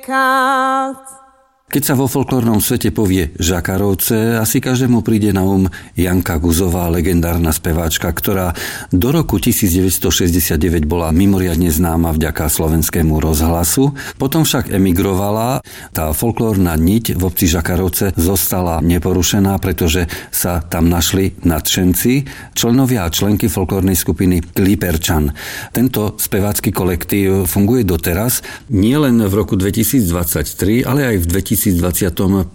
Keď sa vo folklórnom svete povie Žakarovce, asi každému príde na Janka Guzová, legendárna speváčka, ktorá do roku 1969 bola mimoriadne známa vďaka Slovenskému rozhlasu. Potom však emigrovala. Tá folklórna niť v obci Žakarovce zostala neporušená, pretože sa tam našli nadšenci, členovia a členky folklórnej skupiny Kliperčan. Tento spevácky kolektív funguje doteraz, nielen v roku 2023, ale aj v 2025.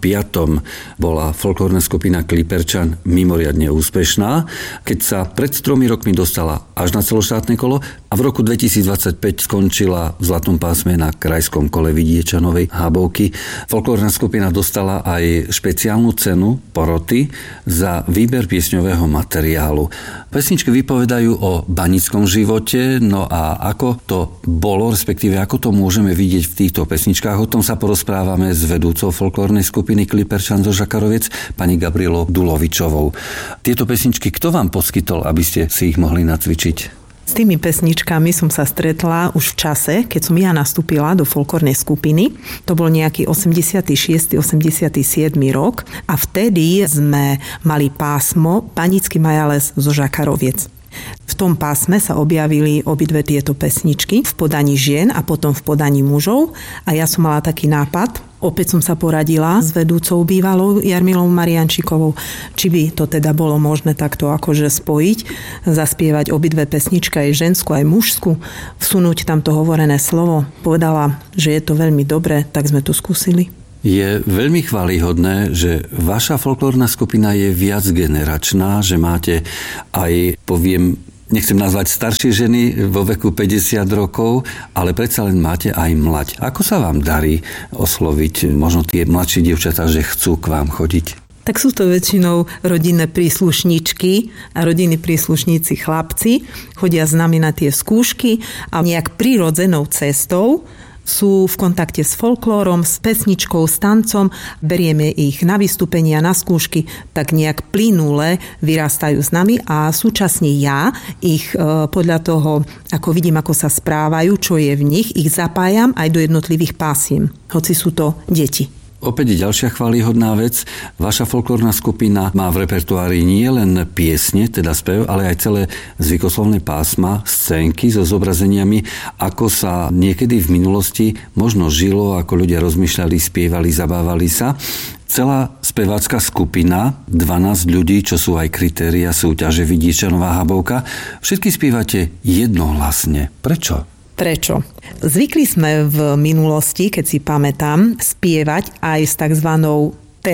bola folklórna skupina Kliperčan mimoriadne úspešná, keď sa pred 3 rokmi dostala až na celoštátne kolo a v roku 2025 skončila v zlatom pásme na krajskom kole Vidiečanovej Hábovky. Folklórna skupina dostala aj špeciálnu cenu poroty za výber piesňového materiálu. Pesničky vypovedajú o banickom živote, no a ako to bolo, respektíve ako to môžeme vidieť v týchto pesničkách, o tom sa porozprávame s vedúcou folklórnej skupiny Kliperčan zo Žakaroviec, pani Gabrielou Dulovičovou. Tieto pesničky kto vám poskytol, aby ste si ich mohli nacvičiť? S tými pesničkami som sa stretla už v čase, keď som ja nastúpila do folklórnej skupiny. To bol nejaký 86. 87. rok a vtedy sme mali pásmo Banický majales zo Žakaroviec. V tom pásme sa objavili obidve tieto pesničky v podaní žien a potom v podaní mužov a ja som mala taký nápad. Opäť som sa poradila s vedúcou bývalou Jarmilou Mariančikovou, či by to teda bolo možné takto akože spojiť, zaspievať obidve pesničky, aj ženskú, aj mužskú, vsunúť tam to hovorené slovo. Povedala, že je to veľmi dobré, tak sme to skúsili. Je veľmi chvályhodné, že vaša folklórna skupina je viac generačná, že máte aj, poviem, nechcem nazvať staršie ženy vo veku 50 rokov, ale predsa len máte aj mlaď. Ako sa vám darí osloviť možno tie mladšie dievčatá, že chcú k vám chodiť? Tak sú to väčšinou rodinné príslušničky a rodinní príslušníci chlapci. Chodia s nami na tie skúšky a nejak prirodzenou cestou sú v kontakte s folklórom, s pesničkou, s tancom, berieme ich na vystúpenia, na skúšky, tak nejak plynule vyrastajú s nami a súčasne ja ich podľa toho, ako vidím, ako sa správajú, čo je v nich, ich zapájam aj do jednotlivých pásiem, hoci sú to deti. Opäť ďalšia chvályhodná vec. Vaša folklórna skupina má v repertoári nie len piesne, teda spev, ale aj celé zvykoslovné pásma, scénky so zobrazeniami, ako sa niekedy v minulosti možno žilo, ako ľudia rozmýšľali, spievali, zabávali sa. Celá spevácka skupina, 12 ľudí, čo sú aj kritéria súťaže Vidiečanová Hábovka, všetky spievate jednohlasne. Prečo? Prečo? Zvykli sme v minulosti, keď si pamätám, spievať aj s takzvanou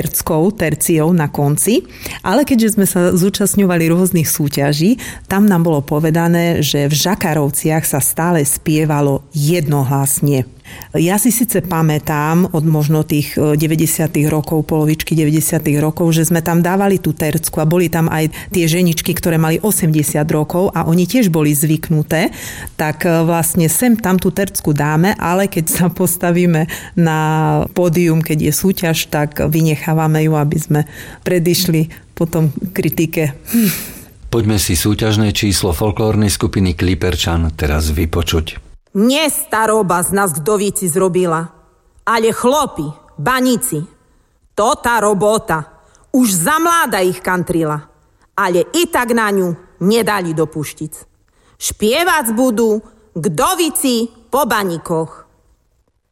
terciou na konci, ale keďže sme sa zúčastňovali rôznych súťaží, tam nám bolo povedané, že v Žakarovciach sa stále spievalo jednohlasne. Ja si síce pamätám od možno tých 90. rokov, polovičky 90. rokov, že sme tam dávali tú tercku a boli tam aj tie ženičky, ktoré mali 80 rokov a oni tiež boli zvyknuté, tak vlastne sem tam tú tercku dáme, ale keď sa postavíme na pódium, keď je súťaž, tak vynechávame ju, aby sme predišli potom kritike. Poďme si súťažné číslo folklórnej skupiny Kliperčan teraz vypočuť. Nie staroba z nás vdovíci zrobila, ale chlopi, baníci. To tá robota. Už za mláda ich kantrila, ale i tak na ňu nedali dopuštiť. Špievať budú vdovíci po baníkoch.